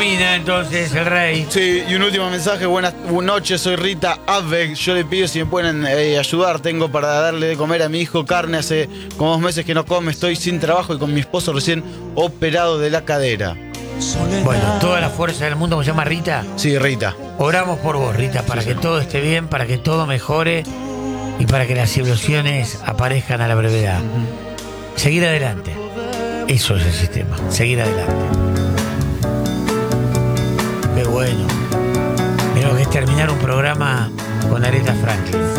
Termina entonces el rey. Sí, y un último mensaje. Buenas noches, soy Rita Abbeck. Yo le pido si me pueden ayudar. Tengo para darle de comer a mi hijo carne. Hace como 2 meses que no come. Estoy sin trabajo y con mi esposo recién operado de la cadera. Bueno, toda la fuerza del mundo. ¿Me llama Rita? Sí, Rita. Oramos por vos, Rita, para que todo esté bien, para que todo mejore y para que las soluciones aparezcan a la brevedad. Seguir adelante. Eso es el sistema. Seguir adelante. Qué bueno. Creo que es terminar un programa con Aretha Franklin.